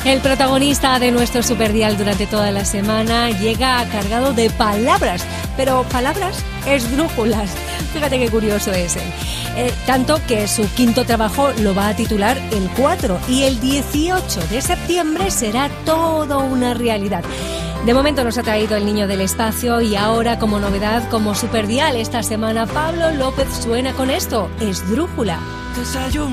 El protagonista de nuestro Superdial durante toda la semana llega cargado de palabras, pero palabras esdrújulas. Fíjate qué curioso es él. Tanto que su quinto trabajo lo va a titular El 4 y el 18 de septiembre será todo una realidad. De momento nos ha traído El Niño del Espacio y ahora, como novedad, como Superdial esta semana, Pablo López suena con esto, Esdrújula. Desayuno